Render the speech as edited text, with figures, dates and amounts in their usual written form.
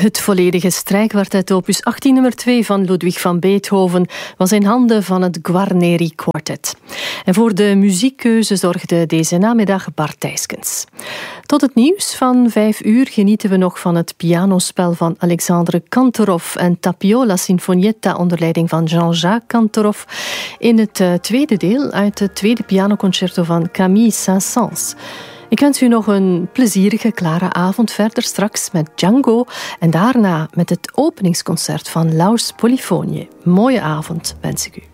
Het volledige strijkkwartet opus 18 nummer 2 van Ludwig van Beethoven was in handen van het Guarneri Quartet. En voor de muziekkeuze zorgde deze namiddag Bart Thijskens. Tot het nieuws van 5 uur genieten we nog van het pianospel van Alexandre Kantorov en Tapiola Sinfonietta onder leiding van Jean-Jacques Kantorov in het tweede deel uit het tweede pianoconcerto van Camille Saint-Saëns. Ik wens u nog een plezierige, klare avond verder, straks met Django en daarna met het openingsconcert van Laus Polyfonie. Mooie avond wens ik u.